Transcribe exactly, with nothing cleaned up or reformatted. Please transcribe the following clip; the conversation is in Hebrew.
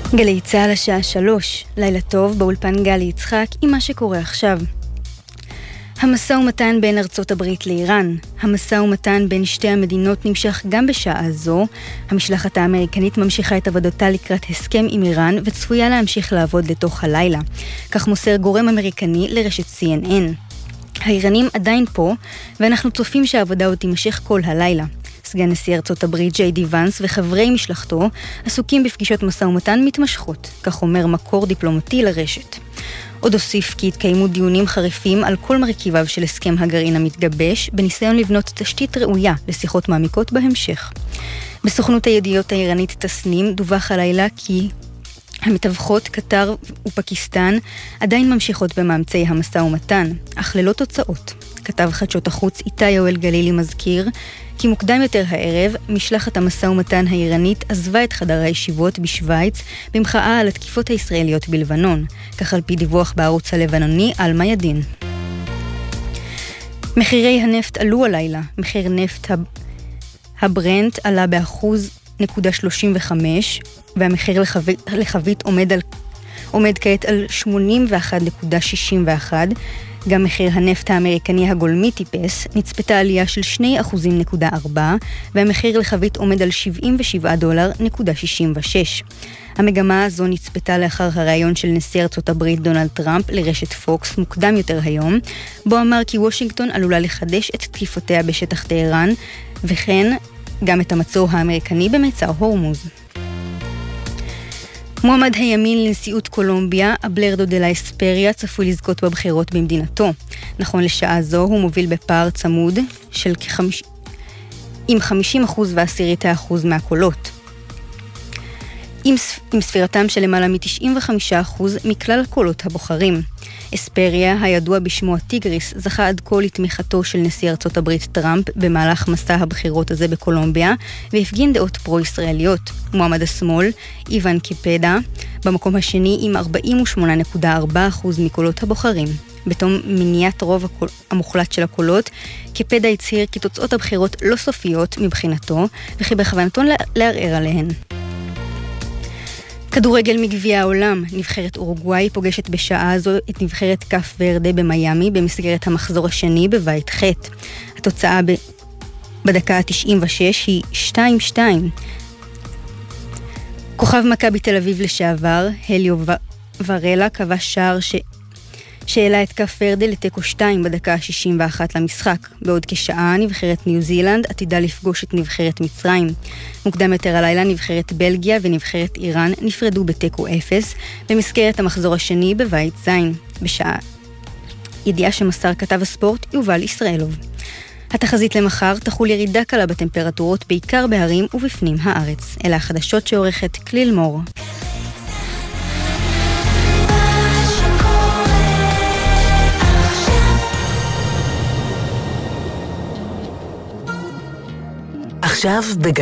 גלי צהל השעה שלוש, לילה טוב, באולפן גלי יצחק עם מה שקורה עכשיו. המשא ומתן בין ארצות הברית לאיראן. המשא ומתן בין שתי המדינות נמשך גם בשעה זו. המשלחת האמריקנית ממשיכה את עבודתה לקראת הסכם עם איראן וצפויה להמשיך לעבוד לתוך הלילה. כך מוסר גורם אמריקני לרשת סי אן אן. האיראנים עדיין פה, ואנחנו צופים שהעבודה עוד תימשך כל הלילה. סגן נשיא ארצות הברית ג'יי די ונס וחברי משלחתו עסוקים בפגישות משא ומתן מתמשכות, כך אומר מקור דיפלומטי לרשת. עוד הוסיף כי התקיימו דיונים חריפים על כל מרכיביו של הסכם הגרעין המתגבש, בניסיון לבנות תשתית ראויה לשיחות מעמיקות בהמשך. בסוכנות הידיעות האיראנית תסנים דווח הלילה כי המתווכות קטר ופקיסטן עדיין ממשיכות במאמצי המשא ומתן, אך ללא תוצאות. כתב חדשות החוץ איתי יואל גלילי מזכיר כי מוקדם יותר הערב משלחת המשא ומתן האיראנית עזבה את חדר הישיבות בשוויץ במחאה על התקיפות הישראליות בלבנון, כך על פי דיווח בערוץ הלבנוני על מידין. מחירי הנפט עלו הלילה. מחיר נפט הברנט עלה באחוז נקודה שלושים וחמש והמחיר לחבית, לחבית עומד, על, עומד כעת על שמונים ואחת נקודה שישים ואחת. גם מחיר הנפט האמריקני הגולמי טיפס, נצפתה עלייה של שני אחוזים נקודה ארבע, והמחיר לחבית עומד על שבעים ושבעה דולר נקודה שישים ושש. המגמה הזו נצפתה לאחר הראיון של נשיא ארצות הברית דונלד טראמפ לרשת פוקס מוקדם יותר היום, בו אמר כי וושינגטון עלולה לחדש את תקיפותיה בשטח טהרן, וכן גם את המצור האמריקני במצר הורמוז. מועמד הימין לנשיאות קולומביה, אבלרדו דה לה אספריה, צפוי לזכות בבחירות במדינתו. נכון לשעה זו הוא מוביל בפער צמוד של כ-חמישים עם חמישים אחוז ועשירית האחוז מהקולות. עם, עם ספירתם של למעלה מ-תשעים וחמישה אחוז מכלל קולות הבוחרים. אספריה, הידוע בשמו הטיגריס, זכה עד כה לתמיכתו של נשיא ארצות הברית טראמפ במהלך מסע הבחירות הזה בקולומביה, והפגין דעות פרו-ישראליות. מועמד השמאל, איוון קיפדה, במקום השני עם ארבעים ושמונה נקודה ארבע אחוז מקולות הבוחרים. בתום מניעת רוב הקול... המוחלט של הקולות, קיפדה הצהיר כי תוצאות הבחירות לא סופיות מבחינתו, וכי בכוונתו לערער עליהן. כדורגל מגביע העולם, נבחרת אורוגוואי פוגשת בשעה זו את נבחרת קף ורדה במיימי במסגרת המחזור השני בבית ח'. התוצאה ב... בדקה ה-תשעים ושש היא שתיים שתיים. כוכב מכבי תל אביב לשעבר, הליו ו... ורלה כבש שער ש... שאלה את קף ורדה לתיקו שתיים בדקה ה-שישים ואחת למשחק. בעוד כשעה נבחרת ניו זילנד עתידה לפגוש את נבחרת מצרים. מוקדם יותר הלילה נבחרת בלגיה ונבחרת איראן נפרדו בתיקו אפס במסגרת המחזור השני בבית זין. בשעה ידיעה שמסר כתב הספורט יובל ישראלוב. התחזית למחר תחול ירידה קלה בטמפרטורות בעיקר בהרים ובפנים הארץ. אלה החדשות שעורכת כליל מור. עכשיו בגלי